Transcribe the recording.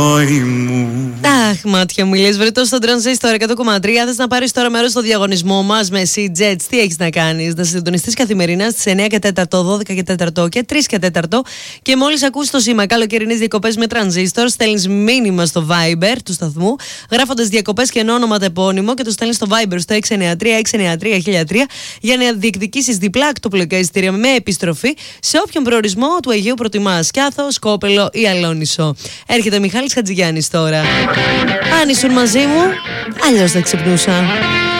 Αχ, μάτια μου, λες βρετό στον Τρανζίστορ 100,3. Θες να πάρεις τώρα μέρος στο διαγωνισμό μας με C-Jets? Τι έχεις να κάνεις? Να συντονιστείς καθημερινά στις 9 και 4, 12 και 4 και 3 και 4. Και μόλις ακούσεις το σήμα καλοκαιρινές διακοπές με Τρανζίστορ, στέλνεις μήνυμα στο Viber του σταθμού, γράφοντας διακοπές και ενώ ονοματεπώνυμο, και το στέλνεις στο Viber στο 693-693-1003 για να διεκδικήσεις διπλά ακτοπλοϊκά εισιτήρια με επιστροφή σε όποιον προορισμό του Αιγαίου προτιμάς. Σκιάθο, Σκόπελο ή Αλόνισο. Έρχεται ο Μιχάλης Χατζηγιάννης τώρα. Αν ήσουν μαζί μου, αλλιώς θα ξυπνούσα.